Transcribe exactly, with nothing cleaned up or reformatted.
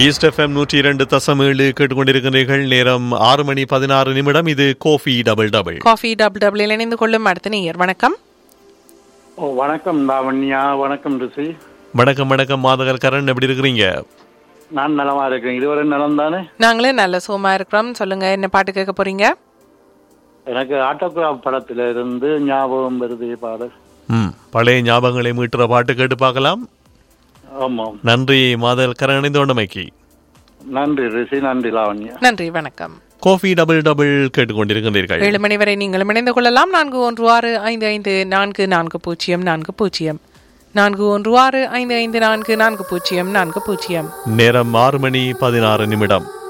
East FM நூற்றி இரண்டு தசம் ஏழு கேட்டுக்கொண்டிருக்கிறீர்கள். நேரம் ஆறு மணி பதினாறு நிமிடம். இது Kofi double double. Coffee double double இணைந்து கொள்ளும் அடுத்த நேயர். வணக்கம். ஓ வணக்கம் லாவண்யா. வணக்கம் ரிஷி. வணக்கம் வணக்கம் மாதகர் கரண், எப்படி இருக்கிறீங்க? நான் நலமா இருக்கேன். இதுவரை நலம் தானே? நாங்களே நல்ல சோமா இருக்கிறோம். சொல்லுங்க, என்ன பாட்டு கேட்க போறீங்க? எனக்கு ஆட்டோகிராஃப் படத்துல இருந்து ஞாபகம் வருது பாடல். ம் பழைய ஞாபகங்களை மீட்டுற பாட்டு கேட்டு பார்க்கலாம். ஆமாம். நன்றி மாதகர் கரண், இணைந்தோண்டமைக்கு நன்றி ரிஷி. நன்றி லாவண்யா. நன்றி, வணக்கம். கோஃபி டபுள் டபுள் கேட்டுக்கொண்டிருக்கிறீர்கள். ஏழு மணி வரை நீங்கள் இணைந்து கொள்ளலாம். நான்கு ஒன்று ஆறு ஐந்து ஐந்து நான்கு நான்கு பூஜ்ஜியம் நான்கு பூஜ்ஜியம் நான்கு ஒன்று ஆறு ஐந்து ஐந்து நான்கு நான்கு பூஜ்ஜியம் நான்கு பூஜ்ஜியம். நேரம் ஆறு மணி பதினாறு நிமிடம்.